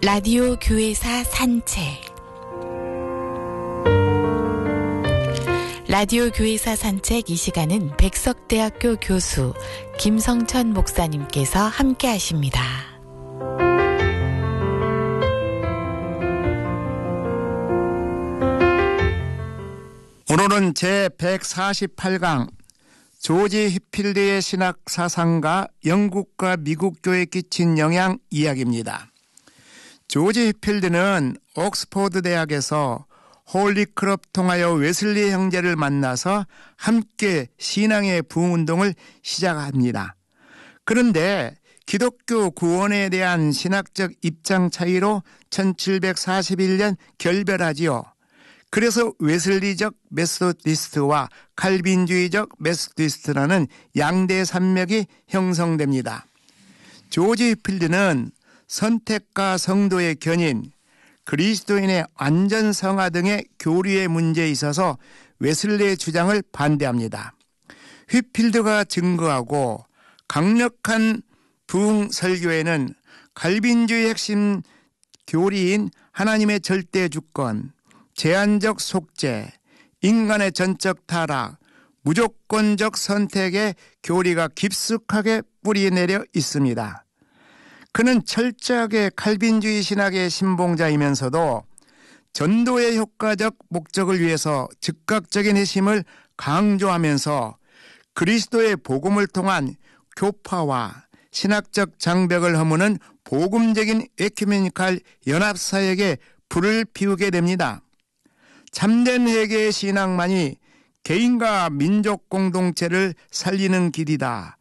라디오 교회사 산책. 라디오 교회사 산책 이 시간은 백석대학교 교수 김성천 목사님께서 함께 하십니다. 오늘은 제148강 조지 휘필드의 신학 사상과 영국과 미국 교회에 끼친 영향 이야기입니다. 조지 휘필드는 옥스퍼드 대학에서 홀리크롭 통하여 웨슬리 형제를 만나서 함께 신앙의 부흥운동을 시작합니다. 그런데 기독교 구원에 대한 신학적 입장 차이로 1741년 결별하지요. 그래서 웨슬리적 메소디스트와 칼빈주의적 메소디스트라는 양대 산맥이 형성됩니다. 조지 휘필드는 선택과 성도의 견인, 그리스도인의 완전 성화 등의 교리의 문제에 있어서 웨슬리의 주장을 반대합니다. 휘필드가 증거하고 강력한 부흥 설교에는 칼빈주의 핵심 교리인 하나님의 절대 주권, 제한적 속죄, 인간의 전적 타락, 무조건적 선택의 교리가 깊숙하게 뿌리내려 있습니다. 그는 철저하게 칼빈주의 신학의 신봉자이면서도 전도의 효과적 목적을 위해서 즉각적인 핵심을 강조하면서 그리스도의 복음을 통한 교파와 신학적 장벽을 허무는 복음적인 에큐메니칼 연합사역에 불을 피우게 됩니다. 참된 회개의 신앙만이 개인과 민족 공동체를 살리는 길이다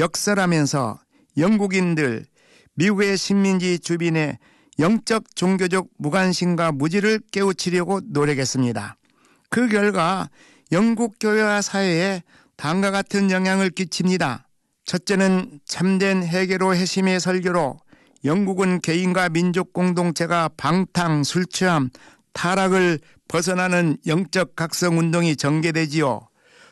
역설하면서 영국인들, 미국의 식민지 주민의 영적 종교적 무관심과 무지를 깨우치려고 노력했습니다. 그 결과 영국 교회와 사회에 다음과 같은 영향을 끼칩니다. 첫째는 참된 회개로 핵심의 설교로 영국은 개인과 민족 공동체가 방탕, 술 취함, 타락을 벗어나는 영적 각성 운동이 전개되지요.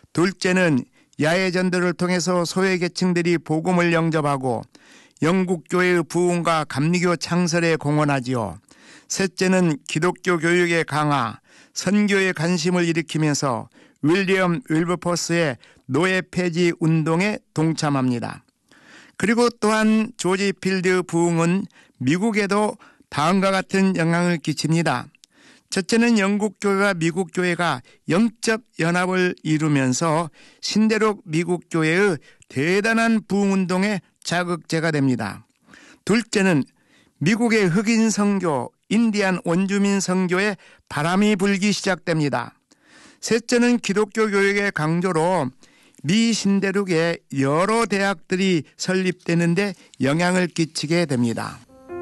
둘째는 야외 전도를 통해서 소외계층들이 복음을 영접하고 영국 교회의 부흥과 감리교 창설에 공헌하지요. 셋째는 기독교 교육의 강화, 선교에 관심을 일으키면서 윌리엄 윌버포스의 노예 폐지 운동에 동참합니다. 그리고 또한 조지 휘필드 부흥은 미국에도 다음과 같은 영향을 끼칩니다. 첫째는 영국 교회와 미국 교회가 영적 연합을 이루면서 신대륙 미국 교회의 대단한 부흥운동의 자극제가 됩니다. 둘째는 미국의 흑인 선교, 인디안 원주민 선교에 바람이 불기 시작됩니다. 셋째는 기독교 교육의 강조로 미 신대륙의 여러 대학들이 설립되는데 영향을 끼치게 됩니다.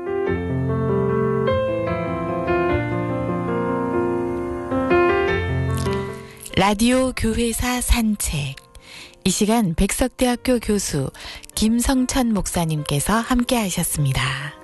라디오 교회사 산책. 이 시간 백석대학교 교수 김성천 목사님께서 함께 하셨습니다.